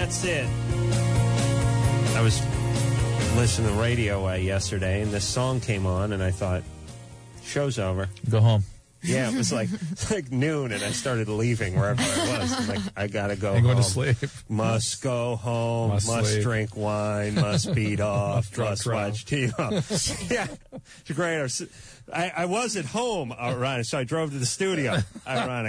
That's it. I was listening to the radio yesterday, and this song came on, and I thought, show's over. Go home. Yeah, it was like noon, and I started leaving wherever I was. I'm like, I gotta go and home. Go to sleep. Must go home. Must drink wine. Must beat off. Must watch TV. Yeah, it's great. I was at home, so I drove to the studio. Ironic.